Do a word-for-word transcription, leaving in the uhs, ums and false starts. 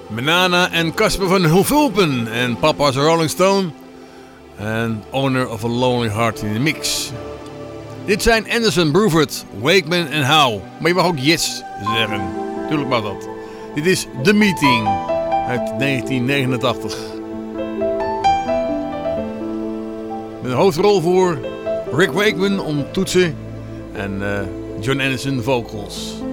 Manana en Casper van Hulpen en Papa's a Rolling Stone en Owner of a Lonely Heart in de mix. Dit zijn Anderson, Bruford, Wakeman en Howe. Maar je mag ook Yes zeggen. Tuurlijk mag dat. Dit is The Meeting uit negentien negenentachtig. Met een hoofdrol voor Rick Wakeman om toetsen en uh, John Anderson vocals.